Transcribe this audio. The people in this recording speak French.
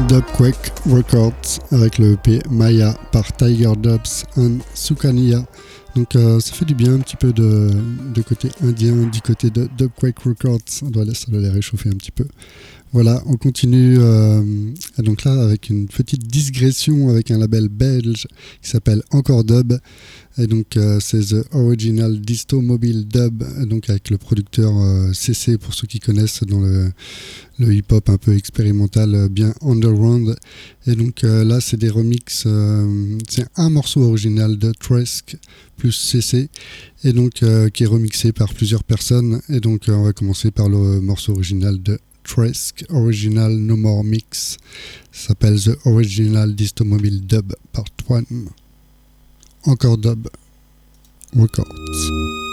Dubquake Records avec le EP Maya par Tiger Dubs and Sukania. Donc ça fait du bien un petit peu de côté indien, du côté de Dubquake Records. Ça doit les réchauffer un petit peu. Voilà, on continue donc là avec une petite digression avec un label belge qui s'appelle Encore Dub. Et donc c'est The Original Disto Mobile Dub, donc avec le producteur CC pour ceux qui connaissent dans le hip-hop un peu expérimental, bien underground. Et donc là c'est des remixes, c'est un morceau original de Tresk plus CC, et donc qui est remixé par plusieurs personnes. Et donc on va commencer par le morceau original de Tresk, Original No More Mix. Ça s'appelle The Original Disto Mobile Dub Part 1. Encore Dub Records.